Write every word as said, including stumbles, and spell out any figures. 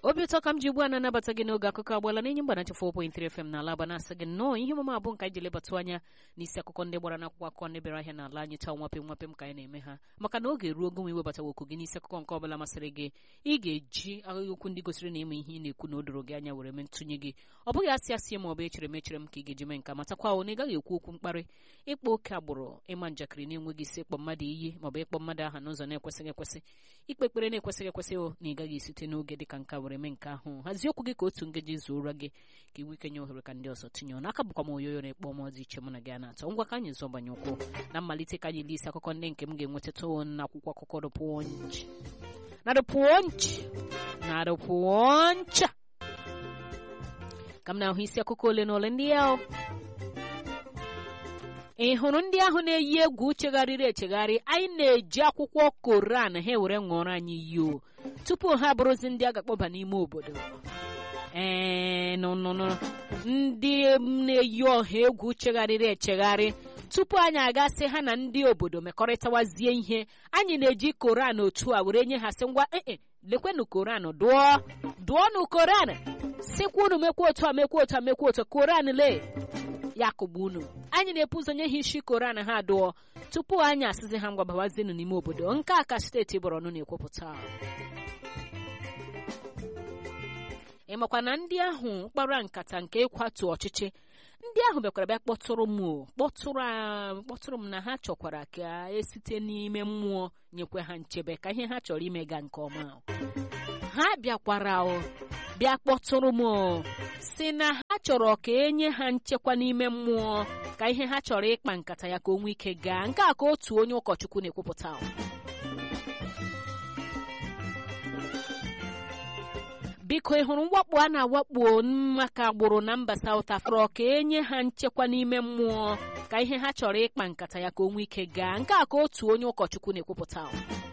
obi ụtọ ka m ji ugbu a na-anabata gị n'oge akụkọ agbala na-enye mgbanachi four point three F M n'ala aba na-asị gị nnọọ ihe omume abụ nke anyị ji lebatụ anya n'isi akụkọ ndị gbara n'akwụkwọ akụkọ ndị bịara ahịa n'ala anyị taa nwapem nwapem ka anyị na-eme ha maka na oge ruo ogo nwe iwebatawa okwu gị n'isi akụkọ nke ọbụla masịrị gị ị ga-eji ahụghị okwu ndị gosiri na ime ihe ị na-ekwu na o doro gị anya were mee ntụnye gị ọ bụghị asị asị ma ọ bụ echere m echere m ka ị ga-eji mee nke matakwa ọ na ị gaghị ekwu okwu mkparị ịkpa oke agbụrụ ịma njakịrị na-enweghị isi ịkpọ mmadụ iyi maọbụ ịkpọ mmadụ aha n'ụzọ na-ekwesịghị ekwesị ikpe ekpere na-ekwesịghị ekwesị o na ị gaghị esite n'oge dị ka nka were mee nke ahụ hazie okwu gị ka otu ngeji zuo ụra gị ka iwu ike nye ohere ka ndị ọzọ tinye n'aka bụkwa m oyoyo na-ekpọ m ọzọ iche mụ na gị a na-atọ ngwa ka anyị zọ banye ụkwụ na mmalite ka anyị lee isi akụkọ ndị nke m ga-enwetata na akwụkwọ akụkọ The Punch na The Punch na The Punch ka m na-ahụ isi akụkọ ole na ole ndị ahụ ị hụrụ ndị ahụ na-eyi egwu chegharịrị echegharị anyị na-eji akwụkwọ Koran ha ewere ṅụọrọ anyị iyi tupu ha bụrụzi ndị a ga-akpọba n'ime obodo ee nụnụnụ ndị na-eyi ọha egwu chegharịrị echegharị tupu anyị agasị ha na ndị obodo mekọrịtawazie ihe anyị na-eji Koran otu a were nye ha sị ngwa ee lekwenụ Koran dụọ dụọnụ Koran sịkwa unu mekwa otu a mekwa otu a mekwa otu Koran lee ya kụgbu unu anyị na-epu ụzọ nye ha isi Koran ha dụọ tupu anyị asịzi ha ngwa bawazienụ n'ime obodo nke a ka steeti Borno na-ekwupụta ịmakwa na ndị ahụ kpara nkata nke ịkwatu ọchịchị ndị ahụ bịakwara bịa kpọtụrụ m kpọtụrụ kpọtụrụ m na ha chọkwara ka esite n'ime mmụọ nyekwe ha nchebe ka ihe ha chọrọ ime ga nke ọma ha bịakwara bịa kpọtụrụ m si na ha chọrọ ka enye ha nchekwa n'ime mmụọ ka ihe ha chọrọ ịkpa nkata ya ka o nwee ike gaa nke a ka otu onye ụkọchukwu na-ekwupụta biko ị hụrụ mwakpo a na-awakpo maka agbụrụ na mba South Africa ka enye ha nchekwa n'ime mmụọ ka ihe ha chọrọ ịkpa nkata ya ka o nwee ike gaa nke a ka otu onye ụkọchukwu na-ekwupụta